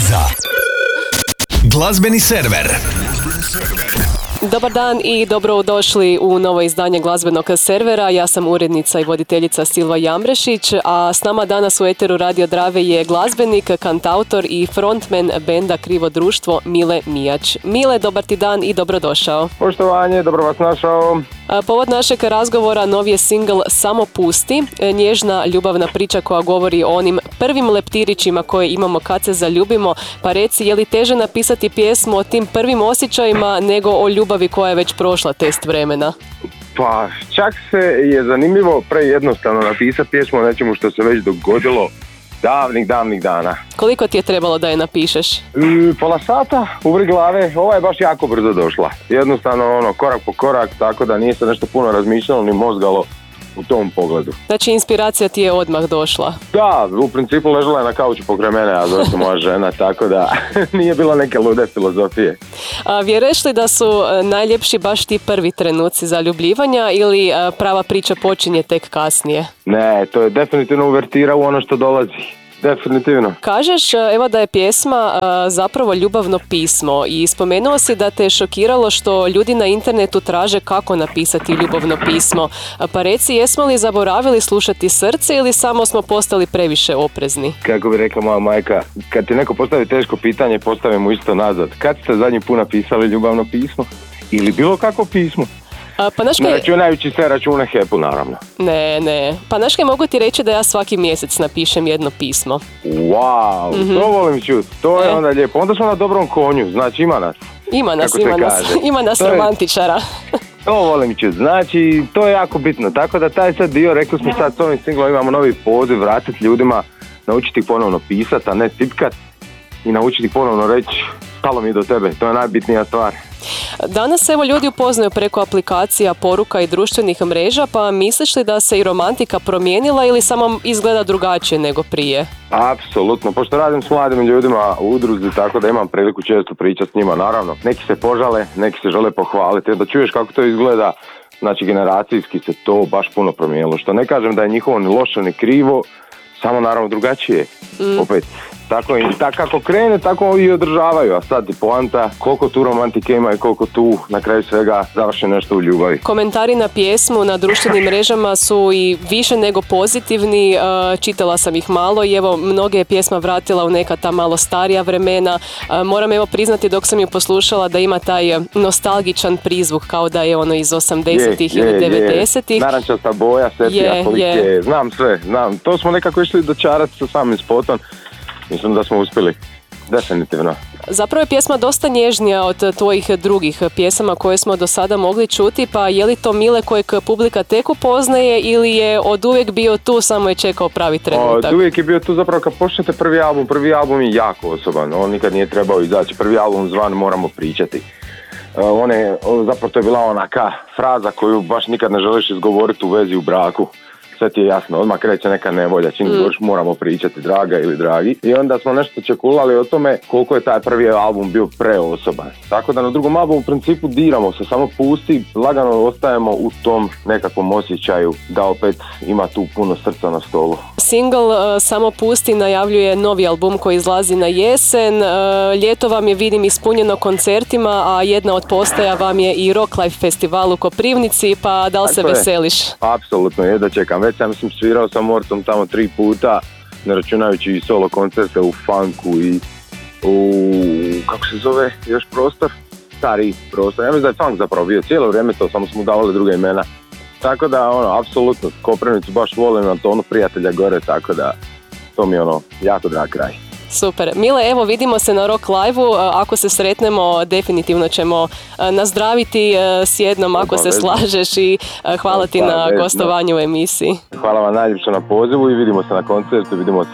za glazbeni server. Dobar dan i dobrodošli u novo izdanje glazbenog servera. Ja sam urednica i voditeljica Silva Jambrešić, a s nama danas u eteru Radio Drave je glazbenik, kantautor i frontman benda Krivo društvo Mile Mijač. Mile, dobar ti dan i dobrodošao. Poštovanje, dobro vas našao. Povod našeg razgovora novi je singl Samo pusti, nježna ljubavna priča koja govori o onim prvim leptirićima koje imamo kad se zaljubimo. Pa reci, je li teže napisati pjesmu o tim prvim osjećajima nego o ljubavi koja je već prošla test vremena? Pa čak se je zanimljivo prejednostavno napisati pjesmu o nečemu što se već dogodilo davnih dana. Koliko ti je trebalo da je napišeš? Pola sata, uvri glave, ova je baš jako brzo došla. Jednostavno korak po korak, tako da nije se nešto puno razmišljalo ni mozgalo u tom pogledu. Znači inspiracija ti je odmah došla? Da, u principu ležala je na kauču pokraj mene, a zove se moja žena, tako da nije bilo neke lude filozofije. Vjeruješ li da su najljepši baš ti prvi trenuci zaljubljivanja ili prava priča počinje tek kasnije? Ne, to je definitivno uvertira u ono što dolazi. Definitivno. Kažeš, evo, da je pjesma zapravo ljubavno pismo i spomenuo si da te je šokiralo što ljudi na internetu traže kako napisati ljubavno pismo. Pa reci, jesmo li zaboravili slušati srce ili samo smo postali previše oprezni? Kako bi rekla moja majka, kad ti neko postavi teško pitanje, postavi mu isto nazad. Kad ste zadnji put napisali ljubavno pismo? Ili bilo kakvo pismo? Pa ne računajući sve račune HEP-u, naravno. Ne. Pa znaš kaj, mogu ti reći da ja svaki mjesec napišem jedno pismo. Wow, to volim čuti. To je onda lijepo. Onda smo na dobrom konju, znači ima nas. Ima nas romantičara. To volim čuti. Znači, to je jako bitno. Tako da taj sad dio, rekli smo sad s ovim singlom, imamo novi poziv, vratiti ljudima, naučiti ih ponovno pisati, a ne tipkat, i naučiti ih ponovno reći stalo mi do tebe. To je najbitnija stvar. Danas evo ljudi upoznaju preko aplikacija, poruka i društvenih mreža, pa misliš li da se i romantika promijenila ili samo izgleda drugačije nego prije? Apsolutno, pošto radim s mladim ljudima u udruzi, tako da imam priliku često pričati s njima, naravno. Neki se požale, neki se žele pohvaliti, da čuješ kako to izgleda. Znači generacijski se to baš puno promijenilo, što ne kažem da je njihovo ni loše ni krivo, samo naravno drugačije. Opet, tako kako krene, tako i održavaju, a sad i poanta koliko tu romantike ima i koliko tu na kraju svega završi nešto u ljubavi. Komentari na pjesmu na društvenim mrežama su i više nego pozitivni, čitala sam ih malo i evo mnoge je pjesma vratila u neka ta malo starija vremena. Moram evo priznati dok sam ju poslušala da ima taj nostalgičan prizvuk kao da je ono iz 80-ih ili 90-ih. Narančasta boja, sepija, kolike, znam sve, znam. To smo nekako išli dočarati sa samim spotom. Mislim da smo uspjeli, definitivno. Zapravo je pjesma dosta nježnija od tvojih drugih pjesama koje smo do sada mogli čuti, pa je li to Mile kojeg publika tek upoznaje ili je od uvijek bio tu, samo je čekao pravi trenutak? Od uvijek je bio tu, zapravo kad počnete prvi album je jako osoban, on nikad nije trebao izaći, prvi album zvan Moramo pričati. Zapravo to je bila onaka fraza koju baš nikad ne želiš izgovoriti u vezi u braku. Sve ti je jasno, odmah kreće neka nevolja, čim govoriš moramo pričati, draga ili dragi. I onda smo nešto čekulali o tome koliko je taj prvi album bio preosoban. Tako da na drugom albumu u principu diramo se, samo pusti, lagano ostajemo u tom nekakvom osjećaju da opet ima tu puno srca na stolu. Single Samo pusti najavljuje novi album koji izlazi na jesen. Ljeto vam je, vidim, ispunjeno koncertima, a jedna od postaja vam je i Rock Life festival u Koprivnici, pa da li se veseliš? Apsolutno, jedva čekam. Već sam svirao sa Mortom tamo 3 puta, ne računajući i solo koncerte u funku i u, kako se zove, još prostor? Stari prostor. Ja mislim da je funk zapravo bio cijelo vrijeme to, samo smo davali druga imena. Tako da, apsolutno, Koprivnicu baš volim, na tonu prijatelja gore, tako da to mi je jako drag kraj. Super. Mile, evo vidimo se na Rock Live-u, ako se sretnemo definitivno ćemo nazdraviti s jednom ako se slažeš i hvala ti na gostovanju u emisiji. Hvala vam najljepše na pozivu i vidimo se na koncertu, vidimo se